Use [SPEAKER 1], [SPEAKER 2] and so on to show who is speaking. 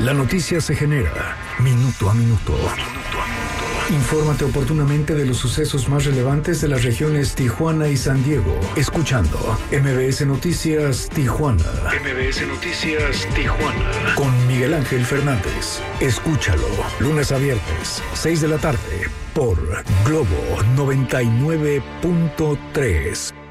[SPEAKER 1] La noticia se genera minuto a minuto. Infórmate oportunamente de los sucesos más relevantes de las regiones Tijuana y San Diego, escuchando MBS Noticias Tijuana. MBS Noticias Tijuana. Con Miguel Ángel Fernández. Escúchalo, lunes a viernes, 6 de la tarde, por Globo 99.3.